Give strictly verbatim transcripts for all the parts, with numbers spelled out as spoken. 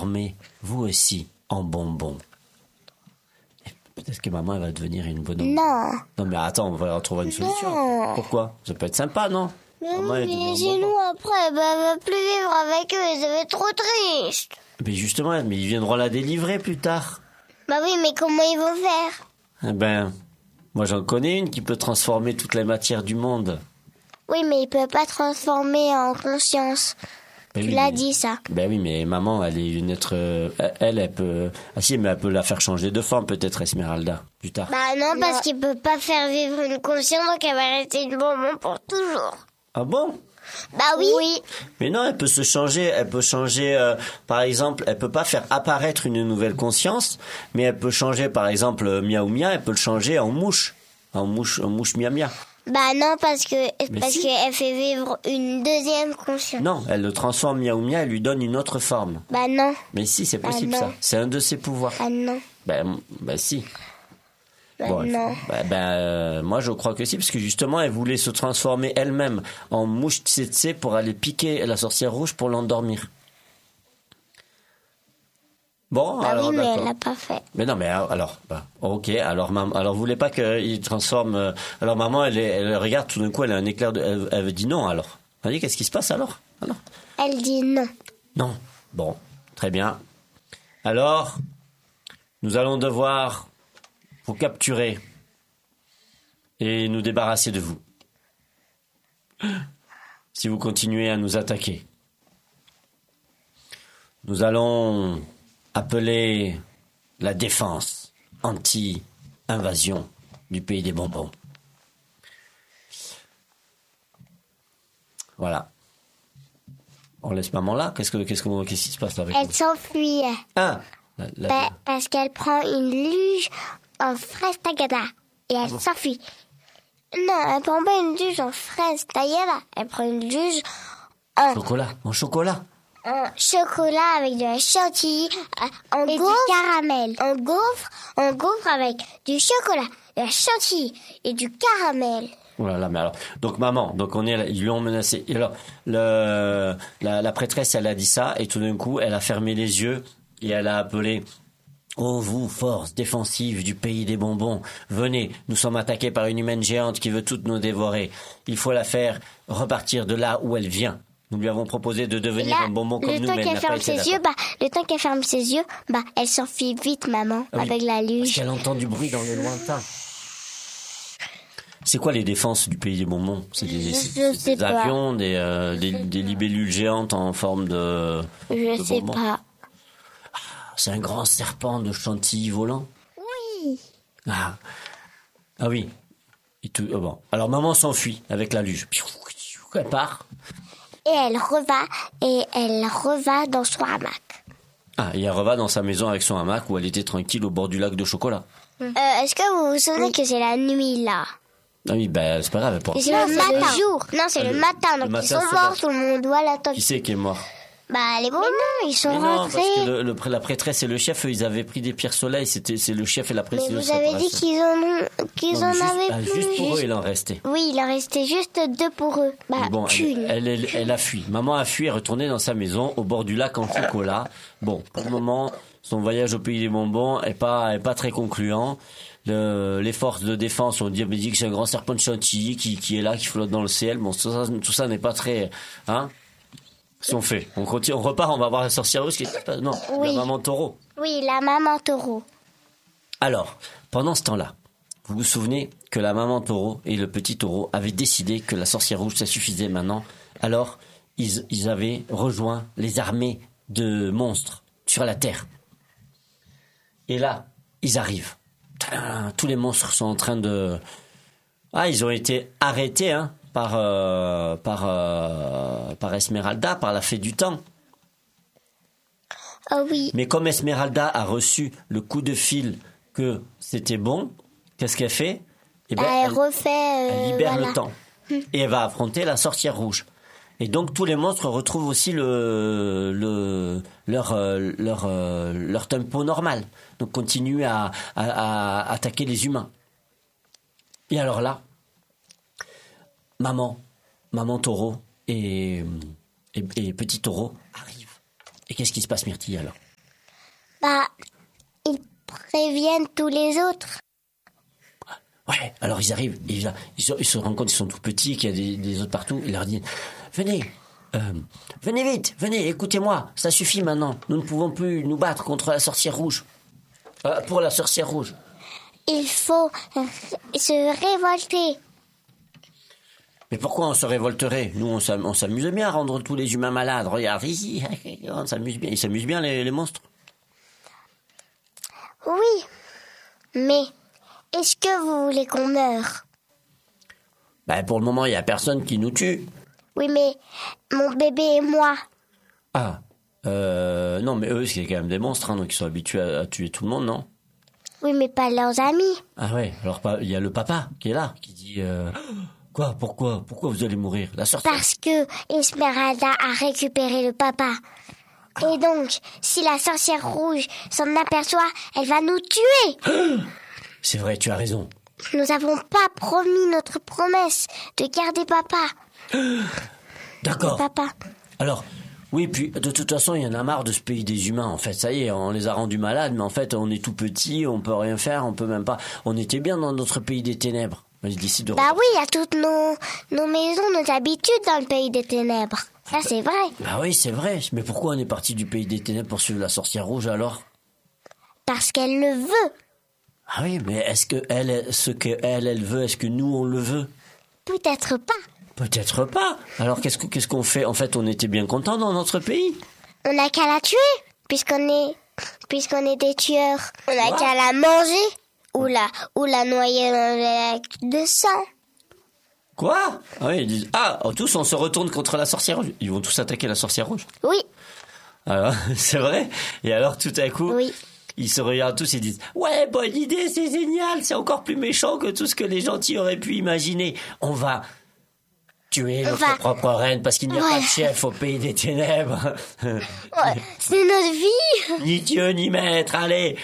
transformer, vous aussi, en bonbon. Et peut-être que maman, elle va devenir une bonne... Non. Non, mais attends, on va trouver une solution. Non. Pourquoi? Ça peut être sympa, non? Mais Maman, oui, elle devient mais un chez bonbon. nous, après, bah, elle va plus vivre avec eux, et ça va être trop triste. Mais justement, mais ils viendront la délivrer plus tard. Bah oui, mais comment ils vont faire? Eh ben, moi j'en connais une qui peut transformer toute la matière du monde. Oui, mais il peut pas transformer en conscience. Ben Tu oui, l'as mais- dit, ça. Ben oui, mais maman, elle est une être... euh, Elle, elle peut... Ah si, mais elle peut la faire changer de forme, peut-être, Esmeralda, plus tard. Bah non, parce qu'il peut pas faire vivre une conscience, donc elle va rester une bonbon pour toujours. Ah bon? Bah oui. Oui. Mais non, elle peut se changer, elle peut changer, euh, par exemple, elle peut pas faire apparaître une nouvelle conscience, mais elle peut changer, par exemple, euh, Miaou Mia, elle peut le changer en mouche, en mouche, en mouche Mia Mia. Bah non, parce que Mais parce si. qu'elle fait vivre une deuxième conscience. Non, elle le transforme Miaou Mia, elle lui donne une autre forme. Bah non. Mais si, c'est possible non. ça. C'est un de ses pouvoirs. Ah non. Ben, ben si. Bah Bon, non. ben, ben, euh, moi je crois que si, parce que justement elle voulait se transformer elle-même en mouche tsetse pour aller piquer la sorcière rouge pour l'endormir. Bon, Bah alors oui, mais d'accord. elle l'a pas fait. Mais non, mais alors, bah, ok. Alors, maman, alors vous voulez pas qu'il transforme. euh, alors, maman, elle, est- elle regarde tout d'un coup, elle a un éclair de. Elle, elle dit non. Alors, elle dit qu'est-ce qui se passe alors Alors, Elle dit non. non. Bon, très bien. Alors, nous allons devoir vous capturer et nous débarrasser de vous. Si vous continuez à nous attaquer, nous allons appeler la défense anti-invasion du pays des bonbons. Voilà. On laisse maman là. Qu'est-ce que qu'est-ce que qu'est-ce qui se passe là avec Elle nous s'enfuit. Ah, la- la- Bah, parce qu'elle prend une luge en fraise tagada. Et elle Ah s'enfuit. Non, elle prend pas une luge en fraise tagada. Elle prend une luge en, chocolat, en chocolat. en chocolat avec de la chantilly, euh, en Et du gaufre, caramel. En gaufre, en gaufre avec du chocolat, de la chantilly et du caramel. Oh là là, mais alors, donc maman, donc on est, là, ils lui ont menacé. Et alors, le, la, la prêtresse, elle a dit ça, et tout d'un coup, elle a fermé les yeux et elle a appelé. Oh vous, force défensive du pays des bonbons, venez, nous sommes attaqués par une humaine géante qui veut toutes nous dévorer. Il faut la faire repartir de là où elle vient. Nous lui avons proposé de devenir Là, un bonbon comme le nous, temps mais elle qu'elle n'a pas ferme été ses yeux, d'accord. bah, le temps qu'elle ferme ses yeux, bah, elle s'enfuit vite, maman, Ah oui, avec la Parce luge. qu'elle entend du bruit dans le lointain. C'est quoi les défenses du pays des bonbons? C'est des, Je c'est- sais c'est des pas. avions, des, euh, des, des libellules géantes en forme de... Je de sais bonbons. pas. C'est un grand serpent de chantilly volant. Oui. Ah, ah oui. Et tout, oh bon. Alors maman s'enfuit avec la luge. Elle part. Et elle reva, et elle reva dans son hamac. Ah, et elle reva dans sa maison avec son hamac où elle était tranquille au bord du lac de chocolat. Euh, est-ce que vous vous souvenez que c'est la nuit, là? Ah oui, ben c'est pas grave. Elle pourra- Et c'est Non, le c'est le matin. jour. Non, c'est Ah, le, le- matin, le donc matin ils sont solaire. morts, tout le monde doit l'attendre. Qui c'est qui est mort? Bah, les bonbons, ils sont Mais non, rentrés. parce que le, le pré- la prêtresse et le chef, eux, ils avaient pris des pierres soleil. C'était, c'est le chef et la Mais prêtresse. vous avez dit qu'ils en ont, qu'ils Non, en mais juste, avaient ah, plus. juste pour eux, juste- il en restait. Oui, il en restait juste deux pour eux. Bah, Mais bon, qu'une. elle, elle, elle, elle a fui. Maman a fui, est retournée dans sa maison, au bord du lac en chocolat. Bon, pour le moment, son voyage au pays des bonbons est pas, est pas très concluant. Le, les forces de défense ont dit, mais dit que c'est un grand serpent de chantilly qui, qui est là, qui flotte dans le ciel. Bon, tout ça, tout ça n'est pas très, hein? Si on fait, on continue, on repart, on va voir la sorcière rouge qui est, non, Oui. la maman taureau. Oui, la maman taureau. Alors, pendant ce temps-là, vous vous souvenez que la maman taureau et le petit taureau avaient décidé que la sorcière rouge, ça suffisait maintenant. Alors, ils, ils avaient rejoint les armées de monstres sur la Terre. Et là, ils arrivent. Tadam, tous les monstres sont en train de... Ah, ils ont été arrêtés, hein, par, euh, par, euh, par Esmeralda, par la fée du temps. Ah oui. Mais comme Esmeralda a reçu le coup de fil que c'était bon, qu'est-ce qu'elle fait? Eh ben, Bah, elle refait. euh, elle libère voilà. le temps. Et elle va affronter la sorcière rouge. Et donc tous les monstres retrouvent aussi le, le leur euh, leur euh, leur tempo normal. Donc continuent à, à, à attaquer les humains. Et alors là, maman, maman taureau et, et, et petit taureau arrivent. Et qu'est-ce qui se passe, Myrtille, alors? Bah, ils préviennent tous les autres. Ouais, alors ils arrivent, ils, ils, se, ils se rendent compte qu'ils sont tout petits, qu'il y a des, des autres partout. Ils leur disent, venez, euh, venez vite, venez, écoutez-moi, ça suffit maintenant. Nous ne pouvons plus nous battre contre la sorcière rouge. Euh, pour la sorcière rouge. Il faut se révolter. Mais pourquoi on se révolterait? Nous, on s'am- on s'amuse bien à rendre tous les humains malades. Regarde, ici, on s'amuse bien. Ils s'amusent bien, les, les monstres. Oui, mais est-ce que vous voulez qu'on meure? Ben, pour le moment, il n'y a personne qui nous tue. Oui, mais mon bébé et moi. Ah, euh, non, mais eux, c'est quand même des monstres, hein, donc ils sont habitués à, à tuer tout le monde, non? Oui, mais pas leurs amis. Ah ouais, alors pas- il y a le papa qui est là, qui dit... Euh, quoi, pourquoi, pourquoi vous allez mourir? La sorcière. Parce que Esmeralda a récupéré le papa. Et donc, si la sorcière rouge s'en aperçoit, elle va nous tuer. C'est vrai, tu as raison. Nous n'avons pas promis notre promesse de garder papa. D'accord. Papa. Alors, oui, puis de toute façon, il y en a marre de ce pays des humains. En fait, ça y est, on les a rendus malades, mais en fait, on est tout petit, on peut rien faire, on peut même pas. On était bien dans notre pays des ténèbres. Ils décident de... Bah oui, il y a toutes nos, nos maisons, nos habitudes dans le pays des ténèbres. Ça, c'est vrai. Bah oui, c'est vrai. Mais pourquoi on est parti du pays des ténèbres pour suivre la sorcière rouge alors? Parce qu'elle le veut. Ah oui, mais est-ce que elle, ce que elle, elle veut, est-ce que nous on le veut? Peut-être pas. Peut-être pas. Alors qu'est-ce que- qu'est-ce qu'on fait? En fait, on était bien contents dans notre pays. On n'a qu'à la tuer, puisqu'on est, puisqu'on est des tueurs. On n'a Quoi qu'à la manger, ou la, ou la noyer dans le lac de sang. Quoi? Ah oui, ils disent, ah, oh, tous on se retourne contre la sorcière rouge. Ils vont tous attaquer la sorcière rouge. Oui, Alors, c'est vrai. Et alors tout à coup, oui. ils se regardent tous et disent, ouais, bonne idée, c'est génial, c'est encore plus méchant que tout ce que les gentils auraient pu imaginer. On va tuer On notre va- propre reine parce qu'il n'y a pas Ouais. de chef au pays des ténèbres. Ouais, c'est notre vie. Ni Dieu ni maître, allez.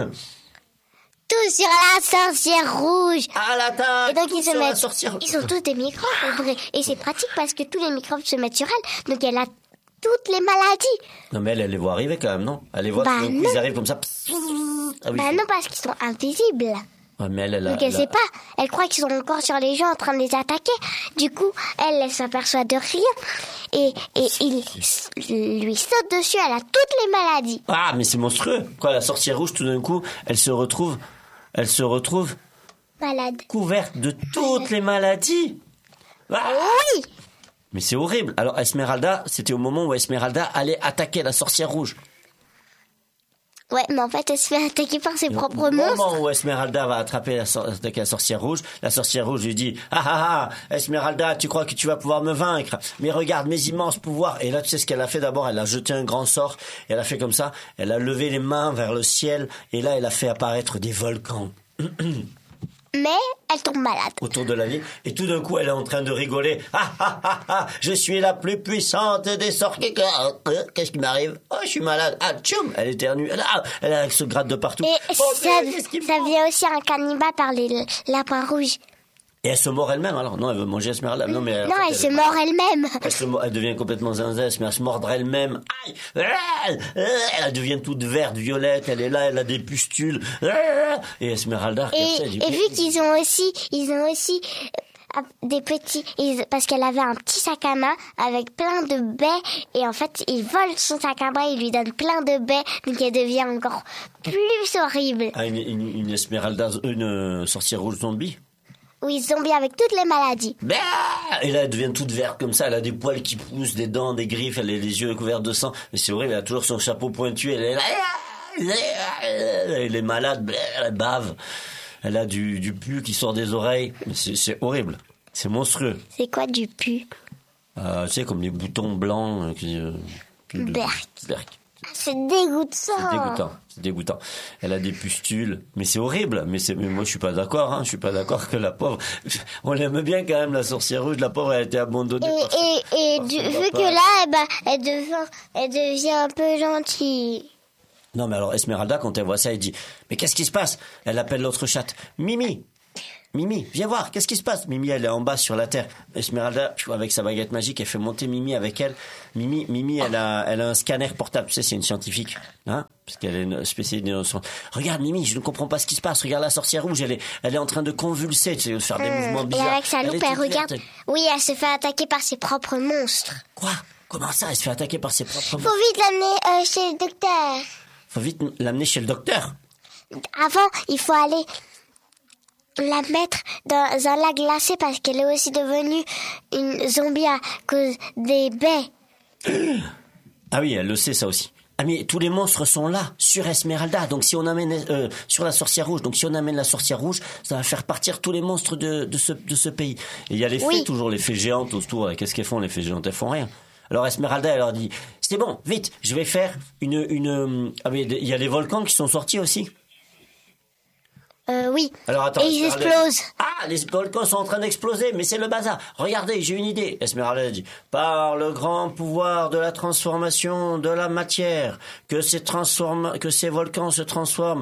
Tout sur la sorcière rouge. À l'attaque. Et donc ils tous se sur la mettent, sorcière rouge. ils sont tous des microbes en vrai. Et c'est pratique parce que tous les microbes se mettent sur elle. Donc elle a toutes les maladies. Non mais elle, elle les voit arriver quand même, non? Elle les voit, Bah tout d'un coup, non. ils arrivent comme ça. Ah oui. Bah non, parce qu'ils sont invisibles. Ouais, mais elle, elle a- Donc elle elle a- sait pas. Elle croit qu'ils sont encore sur les gens en train de les attaquer. Du coup, elle, elle s'aperçoit de rien. Et, et il lui saute dessus. Elle a toutes les maladies. Ah, mais c'est monstrueux. Quoi, la sorcière rouge, tout d'un coup, elle se retrouve, elle se retrouve Malade. couverte de toutes les maladies. Ah, Oui. mais c'est horrible. Alors Esmeralda, c'était au moment où Esmeralda allait attaquer la sorcière rouge. Ouais, mais en fait, elle se fait attaquer par ses Au propres monstres. moment où Esmeralda va attraper la, sor- attaquer la sorcière rouge, la sorcière rouge lui dit ah ah ah, Esmeralda, tu crois que tu vas pouvoir me vaincre? Mais regarde mes immenses pouvoirs. Et là, tu sais ce qu'elle a fait d'abord? Elle a jeté un grand sort. Et elle a fait comme ça. Elle a levé les mains vers le ciel. Et là, elle a fait apparaître des volcans Mais elle tombe malade. autour de la ville. Et tout d'un coup, elle est en train de rigoler. Ah ah ah ah, je suis la plus puissante des sorcières. Qu'est-ce qui m'arrive? Oh, je suis malade. Ah, tchoum, elle éternue. Elle, ah, elle se gratte de partout. Et Oh, ça, mais qu'est-ce qui me ça prend? vient aussi un cannibale par les lapins rouges. Et elle se mord elle-même alors? Non, elle veut manger Esmeralda. Non, mais en Non, fait, elle se mord elle-même. Elle, se mord- elle devient complètement zinzès, mais elle se mordre elle-même. Aïe! Elle devient toute verte, violette, elle est là, elle a des pustules. Et Esmeralda, regarde Et, ça, elle dit, et vu qu'ils ont aussi, ils ont aussi euh, des petits, ils- parce qu'elle avait un petit sac à main avec plein de baies, et en fait, ils volent son sac à main, ils lui donnent plein de baies, donc elle devient encore plus horrible. Ah, une, une, une Esmeralda, une euh, sorcière rouge zombie. Oui, zombie avec toutes les maladies. Bah Et là, elle devient toute verte comme ça. Elle a des poils qui poussent, des dents, des griffes. Elle a les yeux couverts de sang. Mais c'est horrible. Elle a toujours son chapeau pointu. Elle est là. Elle est malade. Elle bave. Elle a du, du pu qui sort des oreilles. Mais c'est, c'est horrible. C'est monstrueux. C'est quoi du pu? Euh, tu sais, comme les boutons blancs. euh, qui, euh, de- Berk. Berk. C'est dégoûtant. C'est dégoûtant, c'est dégoûtant. Elle a des pustules, mais c'est horrible. Mais c'est, mais moi je suis pas d'accord. Hein. Je suis pas d'accord que la pauvre. On l'aime bien quand même la sorcière rouge. La pauvre elle a été abandonnée. Et, par son- et, et par du, son vu papa. que là, eh ben, elle devient, elle devient un peu gentille. Non mais alors Esmeralda quand elle voit ça elle dit mais qu'est-ce qui se passe? Elle appelle l'autre chatte Mimi. Mimi, viens voir, qu'est-ce qui se passe? Mimi, elle est en bas sur la terre. Esmeralda, avec sa baguette magique, elle fait monter Mimi avec elle. Mimi, Mimi, elle a, elle a un scanner portable. Tu sais, c'est une scientifique. Hein? Parce qu'elle est une spécialiste de son... Regarde, Mimi, je ne comprends pas ce qui se passe. Regarde la sorcière rouge, elle est, elle est en train de convulser, tu sais, de faire des Mmh. mouvements Et bizarres. avec sa Elle loupe, est elle toute regarde. verte. Oui, elle se fait attaquer par ses propres monstres. Quoi? Comment ça? Elle se fait attaquer par ses propres... Faut vite l'amener euh, chez le docteur. Faut vite l'amener chez le docteur. Avant, il faut aller la mettre dans un lac glacé parce qu'elle est aussi devenue une zombie à cause des baies. Ah oui, elle le sait, ça aussi. Ah mais tous les monstres sont là, sur Esmeralda. Donc si on amène euh, sur la sorcière rouge, donc si on amène la sorcière rouge, ça va faire partir tous les monstres de, de ce de ce pays. Et il y a les fées, Oui. toujours les fées géantes autour. Qu'est-ce qu'elles font les fées géantes? Elles font rien. Alors Esmeralda, elle leur dit, c'est bon, vite, je vais faire une une. Ah mais il y a les volcans qui sont sortis aussi. Euh, oui. Alors attends. Et ils Esmeralda- explosent. Ah, les volcans sont en train d'exploser, mais c'est le bazar. Regardez, j'ai une idée. Esmeralda a dit, par le grand pouvoir de la transformation de la matière, que ces transforma- que ces volcans se transforment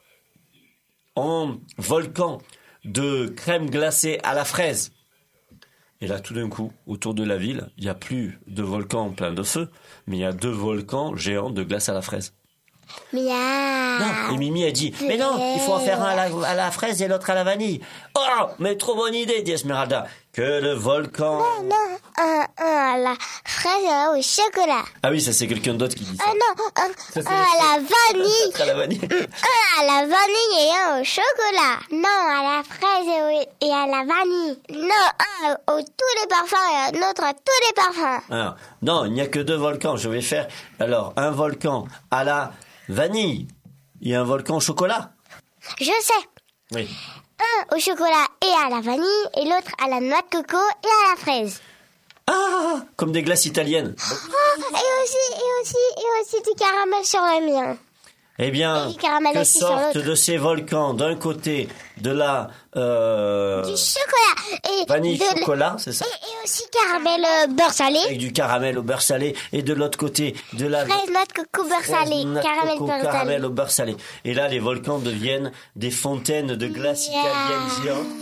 en volcans de crème glacée à la fraise. Et là, tout d'un coup, autour de la ville, il n'y a plus de volcans pleins de feu, mais il y a deux volcans géants de glace à la fraise. Miaou. Non, et Mimi a dit, mais non, il faut en faire un à la, à la fraise et l'autre à la vanille. Oh, mais trop bonne idée, dit Esmeralda. Que le volcan... Non, un, un à la fraise et un au chocolat. Ah oui, ça c'est quelqu'un d'autre qui dit ça. Ah non, un, Ça, c'est un à la vanille. À la vanille. Un à la vanille et un au chocolat. Non, à la fraise et, au- et à la vanille. Non, un au tous les parfums et un autre à tous les parfums. Alors, non, il n'y a que deux volcans. Je vais faire, alors, un volcan à la vanille et un volcan au chocolat. Je sais. Oui. Un au chocolat et à la vanille et l'autre à la noix de coco et à la fraise. Ah, comme des glaces italiennes. Oh, et aussi, et aussi, et aussi du caramel sur le mien. Eh bien, Et du caramel que aussi sur sortent l'autre. de ces volcans d'un côté de la euh, Du chocolat et vanille de l- chocolat, c'est ça? Et, et aussi caramel euh, beurre salé. Avec du caramel au beurre salé, et de l'autre côté de la Fraise, noix de coco, beurre salé. noix de Caramel coco, beurre caramel salé. au beurre salé. Et là, les volcans deviennent des fontaines de glace italienne géantes.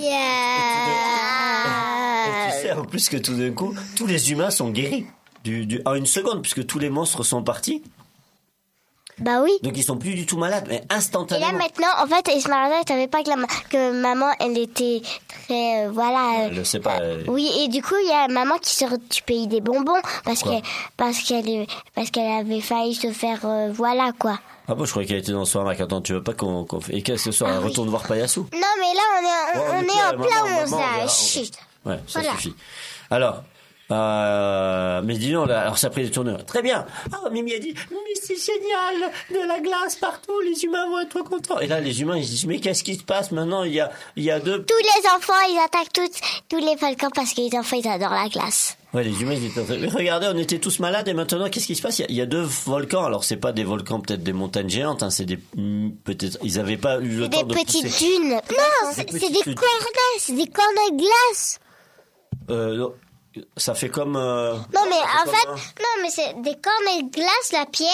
Et tu sais en plus que tout d'un coup, tous les humains sont guéris du, du- en une seconde, puisque tous les monstres sont partis. Bah oui. Donc ils sont plus du tout malades, mais Et là instantanément. maintenant, en fait, Esmeralda, elle savait pas que, la ma- que maman, elle était très, euh, voilà. Elle le sait pas. elle- Oui, et du coup, il y a maman qui sort du pays des bonbons parce Pourquoi qu'elle, parce qu'elle, est- parce qu'elle avait failli se faire, euh, voilà quoi. Ah bon, je croyais qu'elle était dans son hamac. Attends, tu veux pas qu'on... qu'on fait- Et qu'est-ce que ce soir, Ah elle oui. retourne voir Payassou? Non, mais là, on est, on, Bon, on du est coup, en euh, plein maman, onze maman, on là. verra. Chut. Ouais, ça Voilà. suffit. Alors, euh, mais dis donc, là, alors ça a pris des tournures. Très bien. Ah, Mimi a dit, mais c'est génial, de la glace partout, les humains vont être trop contents. Et là, les humains, ils se disent, mais qu'est-ce qui se passe maintenant? Il y a, il y a deux... Tous les enfants, ils attaquent toutes, tous les volcans parce que les enfants, ils adorent la glace. Ouais, les humains, ils étaient en train- mais regardez, on était tous malades et maintenant, qu'est-ce qui se passe? Il y a, il y a deux volcans. Alors, c'est pas des volcans, peut-être des montagnes géantes, hein, c'est des, hmm, peut-être, ils avaient pas eu le temps Des de petites pousser. dunes. Non, c'est c'est petites des dunes. cornets, c'est des cornets de glace. Euh, non, ça fait comme, euh, Non, mais ça en fait fait, comme un- non, mais c'est des cornets de glace, la pierre.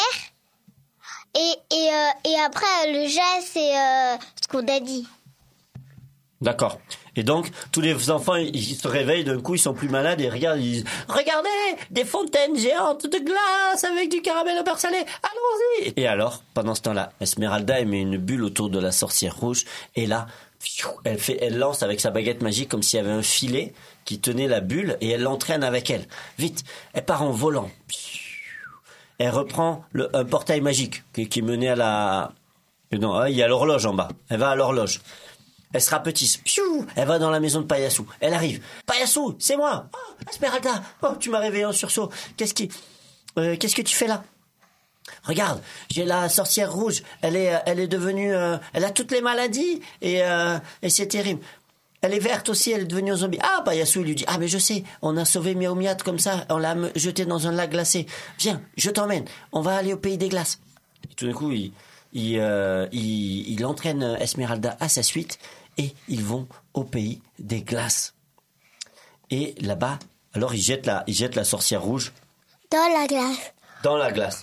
Et, et, euh, et après, le jet, c'est euh, ce qu'on a dit. D'accord. Et donc, tous les enfants, ils ils se réveillent, d'un coup, ils sont plus malades et regardent, ils disent, regardez, des fontaines géantes de glace avec du caramel au beurre salé, allons-y! Et alors, pendant ce temps-là, Esmeralda, elle met une bulle autour de la sorcière rouge, et là, pfiou, elle fait, elle lance avec sa baguette magique comme s'il y avait un filet qui tenait la bulle, et elle l'entraîne avec elle. Vite, elle part en volant. Elle reprend le, un portail magique qui, qui menait à la... Non, ah, il y a l'horloge en bas. Elle va à l'horloge. Elle se rapetisse. Piou, elle va dans la maison de Payassou. Elle arrive. Payassou, c'est moi. Oh, Esmeralda. Oh, tu m'as réveillé en sursaut. Qu'est-ce qui, euh, qu'est-ce que tu fais là? Regarde, j'ai la sorcière rouge. Elle est, elle est devenue, euh, elle a toutes les maladies et, euh, et c'est terrible. Elle est verte aussi, elle est devenue un zombie. Ah, Payassou, il lui dit, ah, mais je sais, on a sauvé Miaou Miat comme ça, on l'a me- jeté dans un lac glacé. Viens, je t'emmène, on va aller au pays des glaces. Et tout d'un coup, il, il, euh, il, il entraîne Esmeralda à sa suite et ils vont au pays des glaces. Et là-bas, alors il jette la, il jette la sorcière rouge Dans la glace. dans la glace,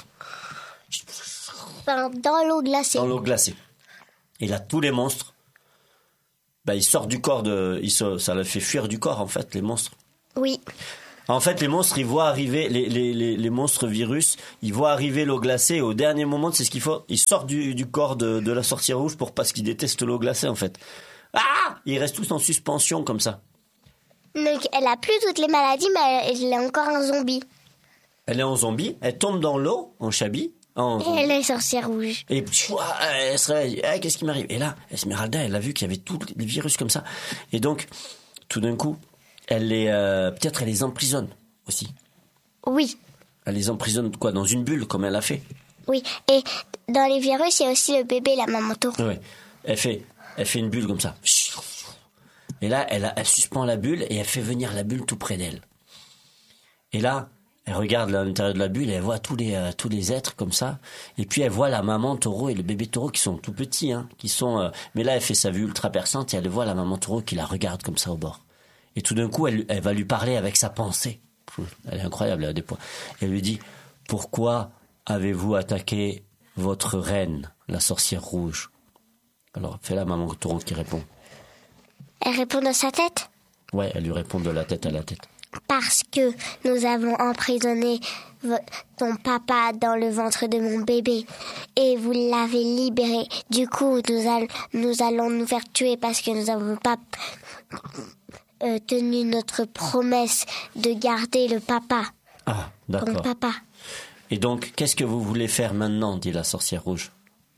Enfin, dans l'eau glacée. dans l'eau glacée. Et là, tous les monstres, bah, ils sortent du corps de, ils se- ça leur fait fuir du corps, en fait, les monstres. Oui. En fait, les monstres, ils voient arriver, les, les, les, les monstres virus, ils voient arriver l'eau glacée et au dernier moment, c'est ce qu'il faut, ils sortent du, du corps de, de la sorcière rouge pour parce qu'ils détestent l'eau glacée, en fait. Ah! Ils restent tous en suspension, comme ça. Donc, elle a plus toutes les maladies, mais elle, elle est encore un zombie. Elle est en zombie, elle tombe dans l'eau, en chablis. En... Et elle est sorcière rouge. Et pfouah, elle se réveille, eh, qu'est-ce qui m'arrive? Et là, Esmeralda, elle a vu qu'il y avait tous les virus comme ça. Et donc, tout d'un coup, elle les, euh, peut-être elle les emprisonne aussi. Oui. Elle les emprisonne quoi, dans une bulle, comme elle a fait. Oui. Et dans les virus, il y a aussi le bébé, la maman taureau. Oui. Elle fait, elle fait une bulle comme ça. Et là, elle, a, elle suspend la bulle et elle fait venir la bulle tout près d'elle. Et là, elle regarde à l'intérieur de la bulle et elle voit tous les, euh, tous les êtres comme ça. Et puis elle voit la maman taureau et le bébé taureau qui sont tout petits, hein, qui sont. Euh, mais là, elle fait sa vue ultra perçante et elle voit la maman taureau qui la regarde comme ça au bord. Et tout d'un coup, elle, elle va lui parler avec sa pensée. Elle est incroyable, elle a des points. Elle lui dit, pourquoi avez-vous attaqué votre reine, la sorcière rouge? Alors, fais la maman taureau qui répond. Elle répond dans sa tête? Ouais, elle lui répond de la tête à la tête. Parce que nous avons emprisonné ton papa dans le ventre de mon bébé et vous l'avez libéré. Du coup, nous, all- nous allons nous faire tuer parce que nous n'avons pas euh, tenu notre promesse de garder le papa. Ah, d'accord. Ton papa. Et donc, qu'est-ce que vous voulez faire maintenant, dit la sorcière rouge?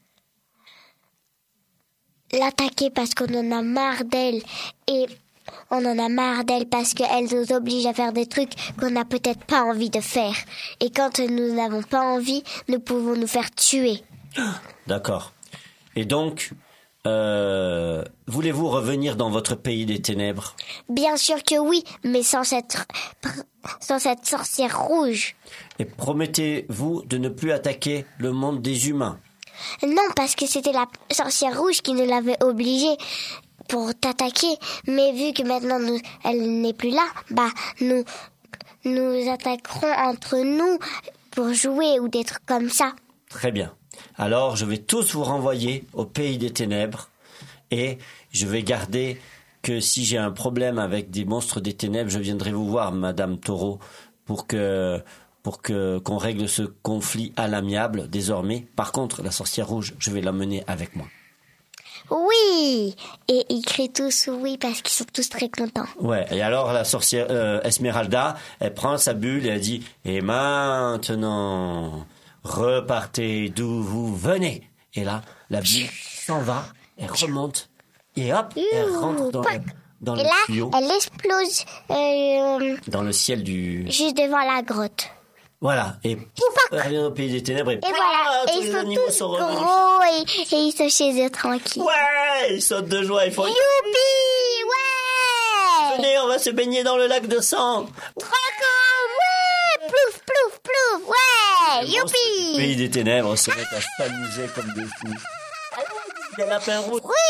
L'attaquer parce qu'on en a marre d'elle et on en a marre d'elle parce qu'elle nous oblige à faire des trucs qu'on n'a peut-être pas envie de faire. Et quand nous n'avons pas envie, nous pouvons nous faire tuer. D'accord. Et donc, euh, voulez-vous revenir dans votre pays des ténèbres? Bien sûr que oui, mais sans cette, sans cette sorcière rouge. Et promettez-vous de ne plus attaquer le monde des humains? Non, parce que c'était la sorcière rouge qui nous l'avait obligée pour t'attaquer. Mais vu que maintenant nous, elle n'est plus là, bah nous nous attaquerons entre nous pour jouer ou des trucs comme ça. Très bien. Alors, je vais tous vous renvoyer au pays des ténèbres et je vais garder que si j'ai un problème avec des monstres des ténèbres, je viendrai vous voir, Madame Taureau, pour que pour que qu'on règle ce conflit à l'amiable désormais. Par contre, la sorcière rouge, je vais l'emmener avec moi. Oui! Et ils crient tous oui parce qu'ils sont tous très contents. Ouais, et alors la sorcière euh, Esmeralda, elle prend sa bulle et elle dit « Et maintenant, repartez d'où vous venez !» Et là, la bulle s'en va, elle remonte et hop, elle rentre dans, le, dans Et le là, tuyau, elle explose euh, dans le ciel du... juste devant la grotte. Voilà, et elle revient au pays des ténèbres et, Et voilà, tous et les ils sont animaux tous sont revenus. gros et, et ils sont chez eux tranquilles. Ouais, ils sautent de joie, ils font... Youpi! Ouais! Venez, on va se baigner dans le lac de sang. Trop cool! Ouais! Plouf, plouf, plouf! Ouais! Les monstres du Youpi! pays des ténèbres se mettent à s'amuser comme des fous. Il y a lapin rouge. Oui!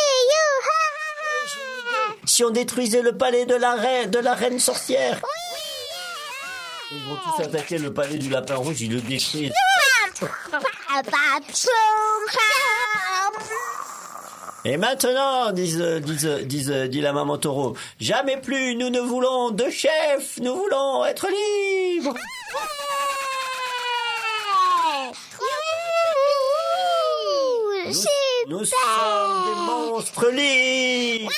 You! Si on détruisait le palais de la reine, de la reine sorcière. Ils vont tous attaquer le palais du lapin rouge, ils le détruisent. Et maintenant, disent, disent, disent, dit la maman taureau, jamais plus nous ne voulons de chef, nous voulons être libres. Nous, nous sommes des monstres libres.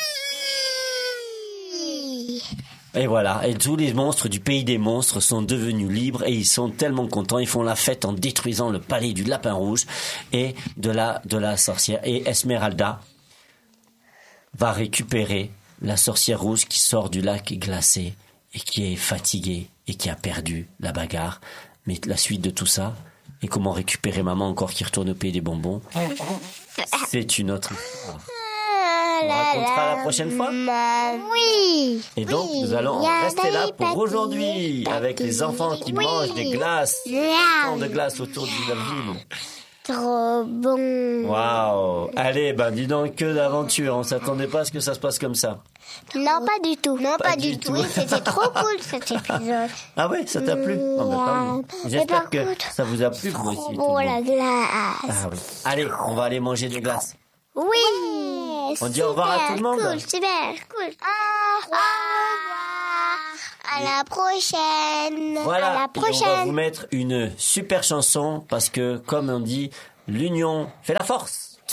Et voilà, et tous les monstres du pays des monstres sont devenus libres et ils sont tellement contents, ils font la fête en détruisant le palais du lapin rouge et de la, de la sorcière. Et Esmeralda va récupérer la sorcière rouge qui sort du lac glacé et qui est fatiguée et qui a perdu la bagarre. Mais la suite de tout ça, et comment récupérer maman encore qui retourne au pays des bonbons, c'est une autre histoire. On racontera la prochaine fois. Oui. Et donc, oui. nous allons rester là pour aujourd'hui, avec les enfants qui oui. mangent des glaces, tant de glaces autour de la ville. Trop bon. Waouh. Allez, ben dis donc, que d'aventure. On s'attendait pas à ce que ça se passe comme ça. Non, pas du tout. Non, Pas pas, du du tout. tout. Oui, c'était trop cool cet épisode. Ah ouais, ça t'a plu? Oh, ben, tant mieux. Mais J'espère par que contre, ça vous a plu, vous aussi. tout Oh le la monde. glace. Ah oui. Allez, on va aller manger des glaces. Oui. On dit au revoir à tout le monde. Cool, super, cool. Au revoir. À la prochaine. Voilà, À la et on va prochaine. vous mettre une super chanson parce que, comme on dit, l'union fait la force.